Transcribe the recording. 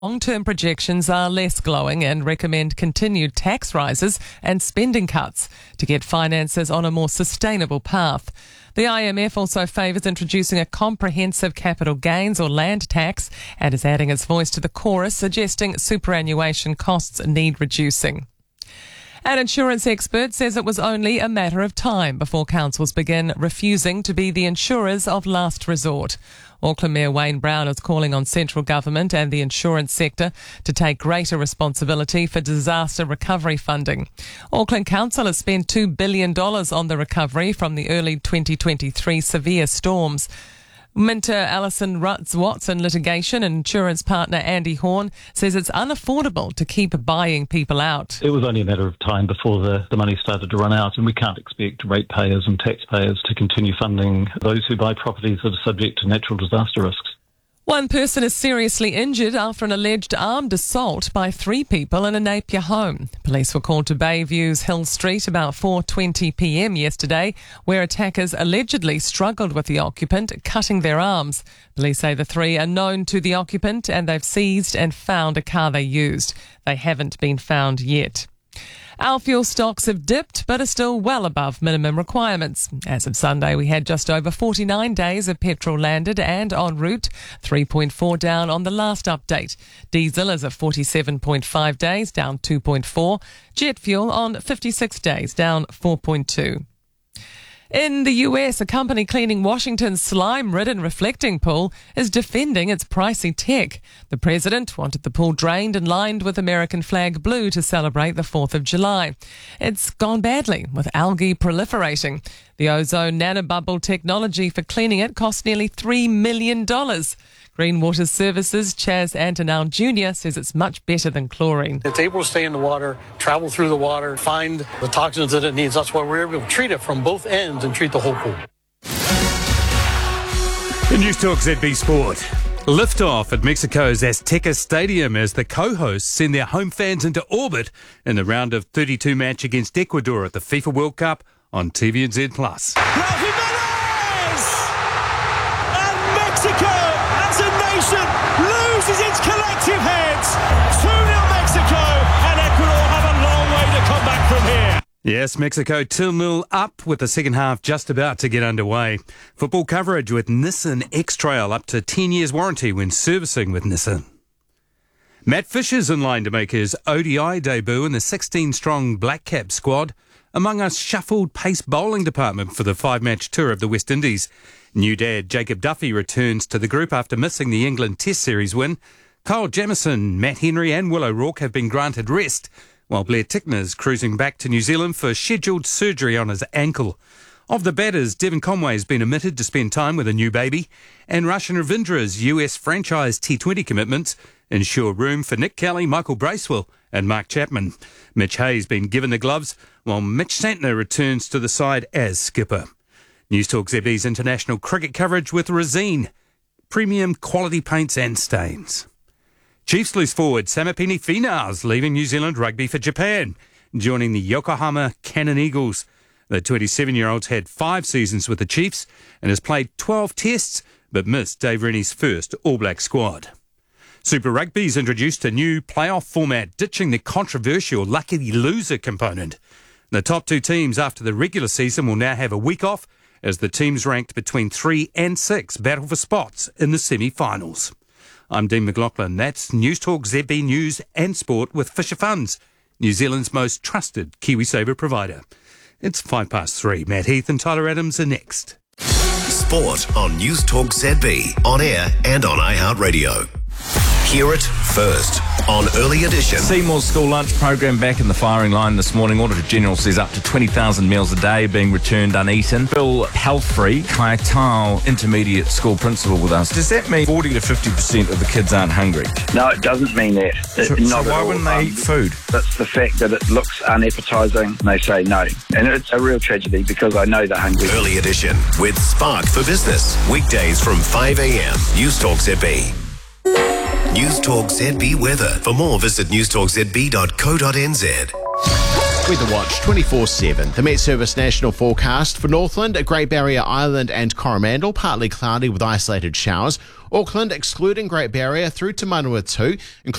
Long-term projections are less glowing and recommend continued tax rises and spending cuts to get finances on a more sustainable path. The IMF also favours introducing a comprehensive capital gains or land tax and is adding its voice to the chorus, suggesting superannuation costs need reducing. An insurance expert says it was only a matter of time before councils begin refusing to be the insurers of last resort. Auckland Mayor Wayne Brown is calling on central government and the insurance sector to take greater responsibility for disaster recovery funding. Auckland Council has spent $2 billion on the recovery from the early 2023 severe storms. Minter Allison Watson litigation and insurance partner Andy Horn says it's unaffordable to keep buying people out. It was only a matter of time before the money started to run out, and we can't expect ratepayers and taxpayers to continue funding those who buy properties that are subject to natural disaster risks. One person is seriously injured after an alleged armed assault by 3 people in a Napier home. Police were called to Bayview's Hill Street about 4:20 p.m. yesterday, where attackers allegedly struggled with the occupant, cutting their arms. Police say the 3 are known to the occupant and they've seized and found a car they used. They haven't been found yet. Our fuel stocks have dipped but are still well above minimum requirements. As of Sunday, we had just over 49 days of petrol landed and en route, 3.4 down on the last update. Diesel is at 47.5 days, down 2.4. Jet fuel on 56 days, down 4.2. In the US, a company cleaning Washington's slime-ridden reflecting pool is defending its pricey tech. The president wanted the pool drained and lined with American flag blue to celebrate the 4th of July. It's gone badly, with algae proliferating. The ozone nanobubble technology for cleaning it cost nearly $3 million. Green Water Services Chaz Antonow Jr. says it's much better than chlorine. It's able to stay in the water, travel through the water, find the toxins that it needs. That's why we're able to treat it from both ends and treat the whole pool. In News Talk ZB Sport. Liftoff at Mexico's Azteca Stadium as the co-hosts send their home fans into orbit in the round of 32 match against Ecuador at the FIFA World Cup on TVNZ+. Mexico as a nation loses its collective heads. 2-0 Mexico, and Ecuador have a long way to come back from here. Yes, Mexico 2-0 up with the second half just about to get underway. Football coverage with Nissan X-Trail up to 10 years warranty when servicing with Nissan. Matt Fisher's in line to make his ODI debut in the 16-strong Black Cap squad among a shuffled pace bowling department for the 5-match tour of the West Indies. New dad Jacob Duffy returns to the group after missing the England Test Series win. Kyle Jamieson, Matt Henry and Will O'Rourke have been granted rest, while Blair Tickner's cruising back to New Zealand for scheduled surgery on his ankle. Of the batters, Devon Conway has been omitted to spend time with a new baby, and Roshan Ravindra's US franchise T20 commitments ensure room for Nick Kelly, Michael Bracewell and Mark Chapman. Mitch Hayes been given the gloves, while Mitch Santner returns to the side as skipper. News Talk ZB's international cricket coverage with Resine, premium quality paints and stains. Chiefs loose forward Samipeni Finau's leaving New Zealand rugby for Japan, joining the Yokohama Cannon Eagles. The 27-year-old's had 5 seasons with the Chiefs and has played 12 tests, but missed Dave Rennie's first All Black squad. Super Rugby's introduced a new playoff format, ditching the controversial lucky loser component. The top 2 teams after the regular season will now have a week off, as the teams ranked between 3 and 6 battle for spots in the semi-finals. I'm Dean McLaughlin. That's News Talk ZB News and Sport with Fisher Funds, New Zealand's most trusted KiwiSaver provider. It's 3:05. Matt Heath and Tyler Adams are next. Sport on News Talk ZB, on air and on iHeartRadio. Hear it first on Early Edition. Seymour's school lunch program back in the firing line this morning. Auditor General says up to 20,000 meals a day are being returned uneaten. Bill Health-Free, Kai Tau Intermediate School Principal with us. Does that mean 40 to 50% of the kids aren't hungry? No, it doesn't mean that. So why wouldn't they eat food? That's the fact that it looks unappetising and they say no. And it's a real tragedy because I know they're hungry. Early Edition with Spark for Business. Weekdays from 5 a.m. News Talk ZB. News Talk ZB weather. For more, visit newstalkzb.co.nz. Weather Watch 24/7. The Met Service national forecast for Northland, Great Barrier Island and Coromandel, partly cloudy with isolated showers. Auckland excluding Great Barrier through to Manawatu,